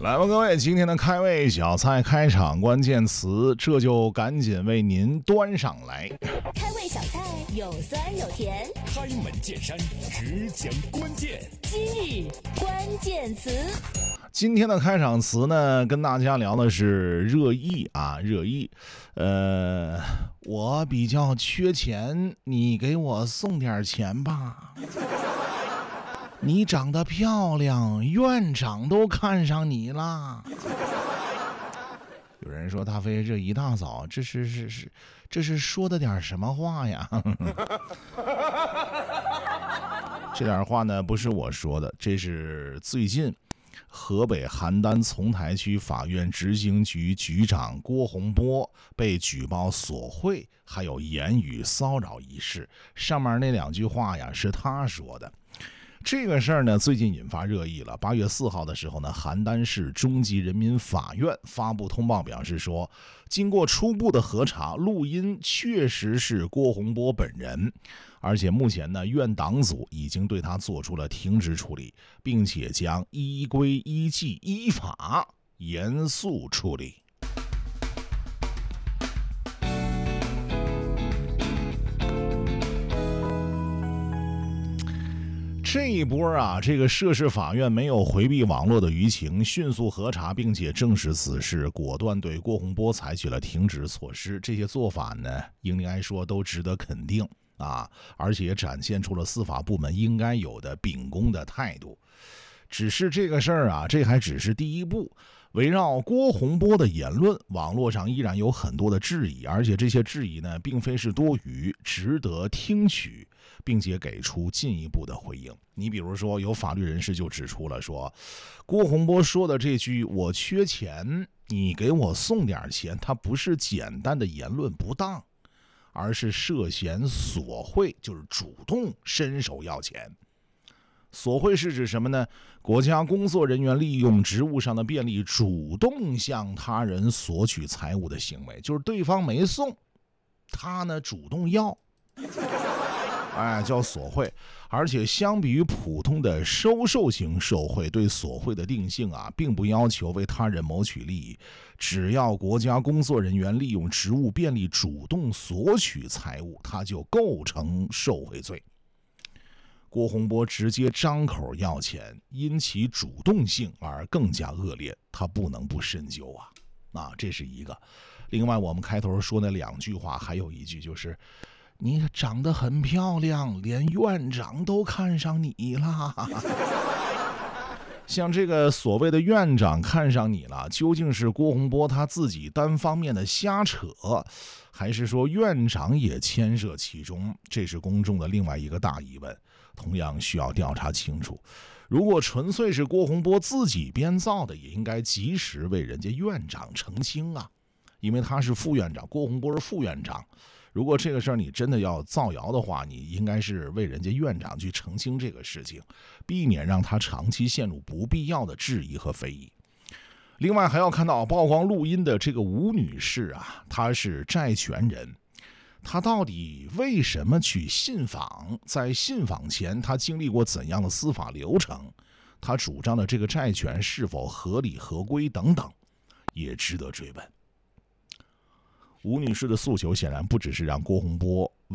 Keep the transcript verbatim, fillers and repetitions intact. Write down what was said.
来吧，各位，今天的开胃小菜开场关键词，这就赶紧为您端上来。 开胃小菜有酸有甜， 开门见山，只讲关键。 今日关键词。 今天的开场词呢，跟大家聊的是热议啊，热议。呃，我比较缺钱，你给我送点钱吧。你长得漂亮，院长都看上你了。有人说大飞这一大早，这是是是，这是说的点什么话呀？这点话呢，不是我说的，这是最近河北邯郸丛台区法院执行局局长郭洪波被举报索贿，还有言语骚扰一事。上面那两句话呀，是他说的。这个事儿呢，最近引发热议了。八月四号的时候呢，邯郸市中级人民法院发布通报表示说，经过初步的核查，录音确实是郭洪波本人，而且目前呢，院党组已经对他做出了停职处理，并且将依规依纪依法严肃处理。这一波啊，这个涉事法院没有回避网络的舆情，迅速核查，并且证实此事，果断对郭洪波采取了停职措施。这些做法呢，应该说都值得肯定啊，而且也展现出了司法部门应该有的秉公的态度。只是这个事儿啊，这还只是第一步。围绕郭洪波的言论，网络上依然有很多的质疑，而且这些质疑呢，并非是多余，值得听取，并且给出进一步的回应。你比如说，有法律人士就指出了说，郭洪波说的这句"我缺钱，你给我送点钱"，它不是简单的言论不当，而是涉嫌索贿，就是主动伸手要钱。索贿是指什么呢？国家工作人员利用职务上的便利，主动向他人索取财物的行为，就是对方没送，他呢主动要，哎，叫索贿。而且相比于普通的收受型受贿，对索贿的定性啊，并不要求为他人谋取利益，只要国家工作人员利用职务便利主动索取财物，他就构成受贿罪。郭洪波直接张口要钱，因其主动性而更加恶劣，他不能不深究啊！啊，这是一个。另外，我们开头说那两句话，还有一句就是“你长得很漂亮，连院长都看上你了”。像这个所谓的院长看上你了，究竟是郭洪波他自己单方面的瞎扯，还是说院长也牵涉其中？这是公众的另外一个大疑问，同样需要调查清楚。如果纯粹是郭洪波自己编造的，也应该及时为人家院长澄清啊，因为他是副院长，郭洪波是副院长。如果这个事儿你真的要造谣的话，你应该是为人家院长去澄清这个事情，避免让他长期陷入不必要的质疑和非议。另外还要看到曝光录音的这个吴女士啊，她是债权人，她到底为什么去信访？在信访前，她经历过怎样的司法流程？她主张的这个债权是否合理合规等等，也值得追问。吴女士的诉求显然不只是让郭洪波